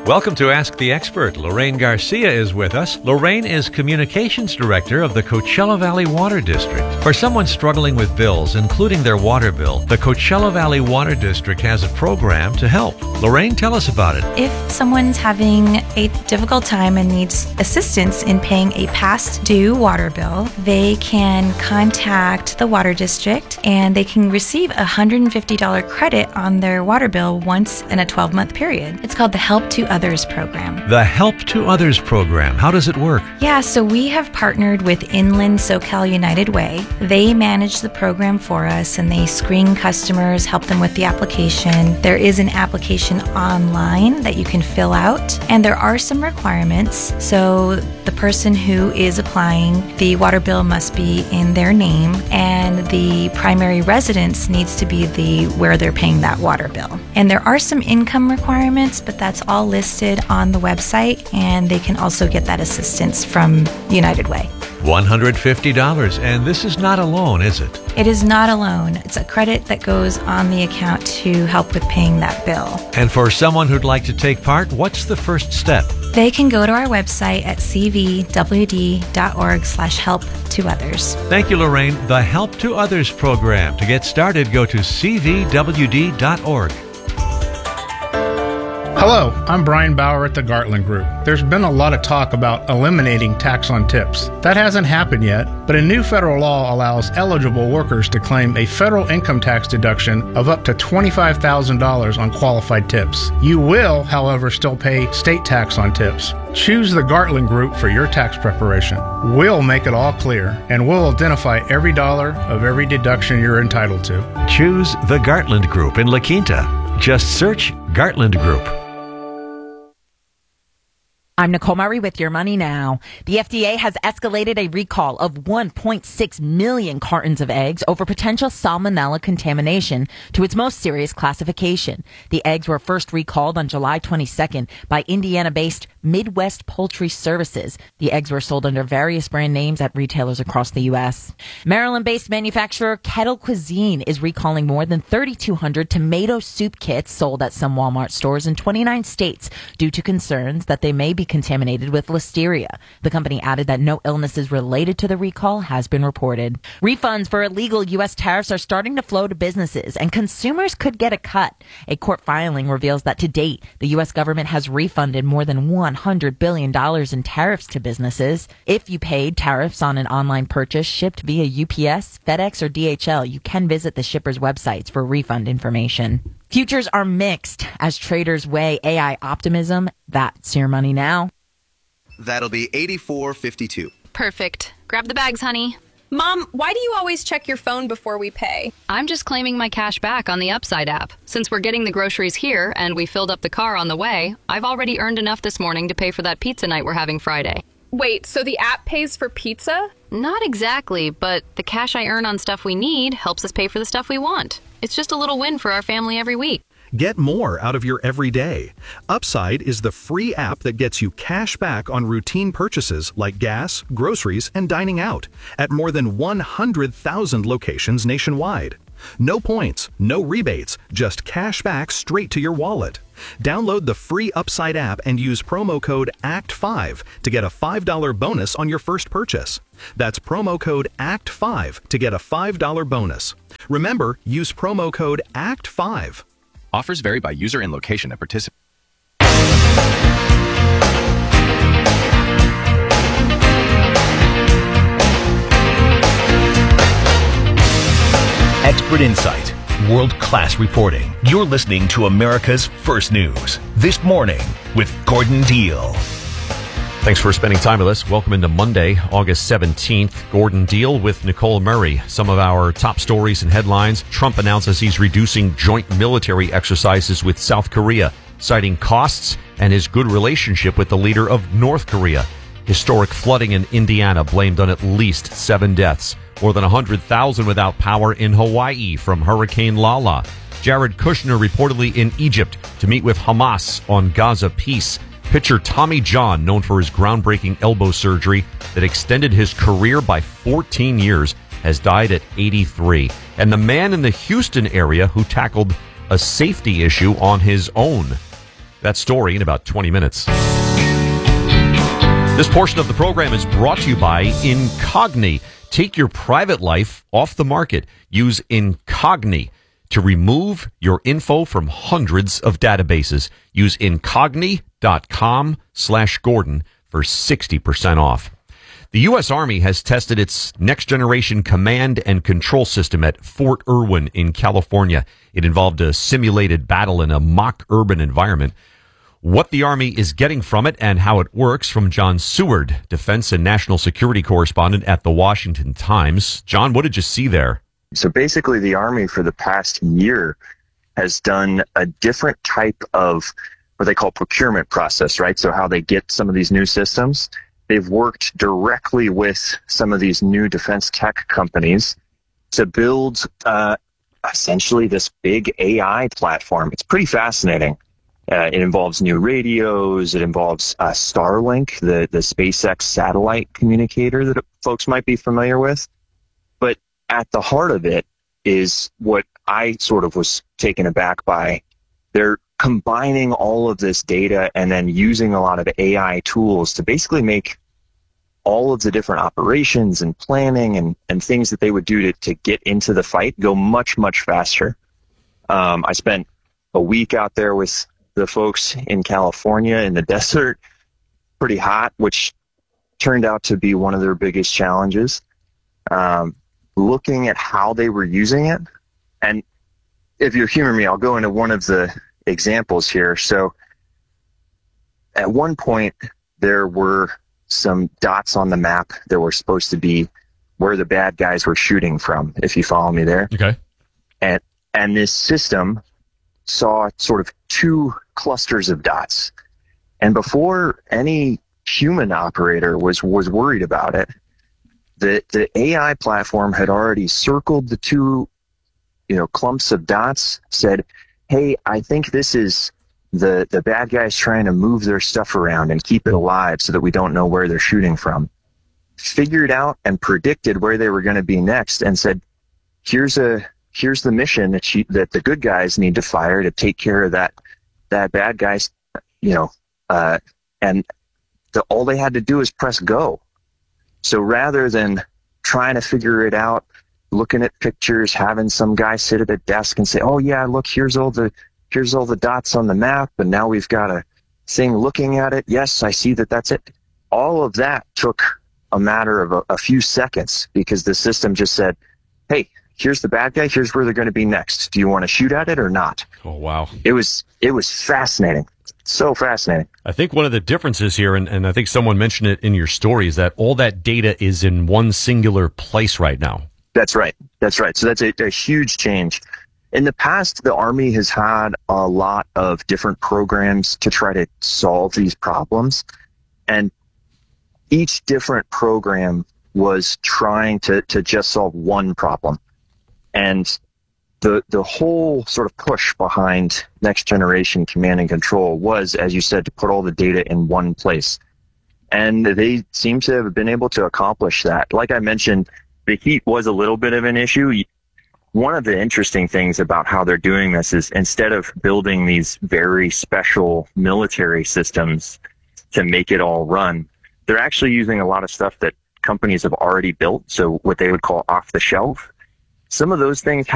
Welcome to Ask the Expert. Lorraine Garcia is with us. Lorraine is Communications Director of the Coachella Valley Water District. For someone struggling with bills, including their water bill, the Coachella Valley Water District has a program to help. Lorraine, tell us about it. If someone's having a difficult time and needs assistance in paying a past due water bill, they can contact the water district and they can receive a $150 credit on their water bill once in a 12-month period. It's called the Help to Others program. The Help to Others program. How does it work? Yeah, so we have partnered with Inland SoCal United Way. They manage the program for us and they screen customers, help them with the application. There is an application online that you can fill out, and there are some requirements. So the person who is applying, the water bill must be in their name, and the primary residence needs to be where they're paying that water bill. And there are some income requirements, but that's all listed on the website, and they can also get that assistance from United Way. $150, and this is not a loan, is it? It is not a loan. It's a credit that goes on the account to help with paying that bill. And for someone who'd like to take part, what's the first step? They can go to our website at cvwd.org/help-to-others. Thank you, Lorraine. The Help to Others program. To get started, go to cvwd.org. Hello, I'm Brian Bauer at the Gartland Group. There's been a lot of talk about eliminating tax on tips. That hasn't happened yet, but a new federal law allows eligible workers to claim a federal income tax deduction of up to $25,000 on qualified tips. You will, however, still pay state tax on tips. Choose the Gartland Group for your tax preparation. We'll make it all clear, and we'll identify every dollar of every deduction you're entitled to. Choose the Gartland Group in La Quinta. Just search Gartland Group. I'm Nicole Murray with Your Money Now. The FDA has escalated a recall of 1.6 million cartons of eggs over potential salmonella contamination to its most serious classification. The eggs were first recalled on July 22nd by Indiana-based Midwest Poultry Services. The eggs were sold under various brand names at retailers across the U.S. Maryland-based manufacturer Kettle Cuisine is recalling more than 3,200 tomato soup kits sold at some Walmart stores in 29 states due to concerns that they may be contaminated with listeria. The company added that no illnesses related to the recall has been reported. Refunds for illegal U.S. tariffs are starting to flow to businesses, and consumers could get a cut. A court filing reveals that to date, the U.S. government has refunded more than $100 billion in tariffs to businesses. If you paid tariffs on an online purchase shipped via UPS, FedEx, or DHL, you can visit the shipper's websites for refund information. Futures are mixed as traders weigh AI optimism. That's Your Money Now. That'll be $84.52. Perfect. Grab the bags, honey. Mom, why do you always check your phone before we pay? I'm just claiming my cash back on the Upside app. Since we're getting the groceries here and we filled up the car on the way, I've already earned enough this morning to pay for that pizza night we're having Friday. Wait, so the app pays for pizza? Not exactly, but the cash I earn on stuff we need helps us pay for the stuff we want. It's just a little win for our family every week. Get more out of your everyday. Upside is the free app that gets you cash back on routine purchases like gas, groceries, and dining out at more than 100,000 locations nationwide. No points, no rebates, just cash back straight to your wallet. Download the free Upside app and use promo code ACT5 to get a $5 bonus on your first purchase. That's promo code ACT5 to get a $5 bonus. Remember, use promo code ACT5. Offers vary by user and location at participant. Expert insight, world-class reporting. You're listening to America's First News. This morning with Gordon Deal. Thanks for spending time with us. Welcome into Monday, August 17th. Gordon Deal with Nicole Murray. Some of our top stories and headlines. Trump announces he's reducing joint military exercises with South Korea, citing costs and his good relationship with the leader of North Korea. Historic flooding in Indiana blamed on at least 7 deaths. More than 100,000 without power in Hawaii from Hurricane Lala. Jared Kushner reportedly in Egypt to meet with Hamas on Gaza peace. Pitcher Tommy John, known for his groundbreaking elbow surgery that extended his career by 14 years, has died at 83. And the man in the Houston area who tackled a safety issue on his own. that story in about 20 minutes. This portion of the program is brought to you by Incogni. Take your private life off the market. Use Incogni to remove your info from hundreds of databases. Use Incogni.com/Gordon for 60% off. The U.S. Army has tested its next-generation command and control system at Fort Irwin in California. It involved a simulated battle in a mock urban environment. What the Army is getting from it and how it works, from John Seward, defense and national security correspondent at the Washington Times. John, what did you see there? So basically, the Army for the past year has done a different type of what they call procurement process, right? So how they get some of these new systems. They've worked directly with some of these new defense tech companies to build essentially this big AI platform. It's pretty fascinating. It involves new radios. It involves Starlink, the SpaceX satellite communicator that folks might be familiar with. But at the heart of it is what I sort of was taken aback by. They're combining all of this data and then using a lot of AI tools to basically make all of the different operations and planning and things that they would do to get into the fight go much, much faster. I spent a week out there with the folks in California in the desert, pretty hot, which turned out to be one of their biggest challenges. Looking at how they were using it, and if you'll humor me, I'll go into one of the examples here. So at one point, there were some dots on the map that were supposed to be where the bad guys were shooting from, if you follow me there. Okay. And this system saw sort of two clusters of dots. And before any human operator was worried about it, the AI platform had already circled the two, clumps of dots, said, hey, I think this is the bad guys trying to move their stuff around and keep it alive so that we don't know where they're shooting from. Figured out and predicted where they were going to be next and said, here's the mission that the good guys need to fire to take care of that bad guys, and all they had to do is press go. So rather than trying to figure it out, looking at pictures, having some guy sit at a desk and say, oh yeah, look, here's all the dots on the map, and now we've got a thing looking at it. Yes, I see that's it. All of that took a matter of a few seconds because the system just said, hey, here's the bad guy, here's where they're going to be next. Do you want to shoot at it or not? Oh, wow. It was fascinating. So fascinating. I think one of the differences here, and I think someone mentioned it in your story, is that all that data is in one singular place right now. That's right. So that's a huge change. In the past, the Army has had a lot of different programs to try to solve these problems. And each different program was trying to just solve one problem. And the whole sort of push behind Next Generation Command and Control was, as you said, to put all the data in one place. And they seem to have been able to accomplish that. Like I mentioned, the heat was a little bit of an issue. One of the interesting things about how they're doing this is instead of building these very special military systems to make it all run, they're actually using a lot of stuff that companies have already built, so what they would call off the shelf. Some of those things